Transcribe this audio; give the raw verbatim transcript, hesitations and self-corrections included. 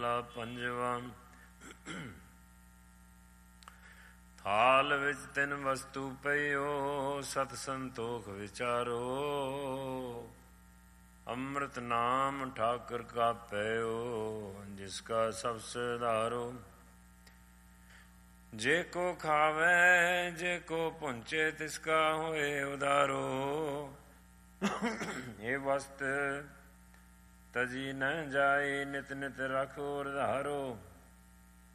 ਪੰਜਵਾ। ਥਾਲ ਵਿੱਚ ਤਿੰਨ ਵਸਤੂ ਪਈਓ, ਸਤ ਸੰਤੋਖ ਵਿਚਾਰੋ। ਅੰਮ੍ਰਿਤ ਨਾਮ ਠਾਕੁਰ ਕਾ ਪਇਓ, ਜਿਸ ਕਾ ਸਭ ਸੁਧਾਰੋ। ਜੇ ਕੋ ਖਾਵੇ ਜੇ ਕੋ ਪੁੰਚੇ, ਤਿਸ ਕਾ ਹੋਏ ਉਦਾਰੋ। ਇਹ ਵਸਤ ਤਜੀ ਨ ਜਾਏ, ਨਿਤ ਨਿਤ ਰਖ ਔਰ ਧਾਰੋ।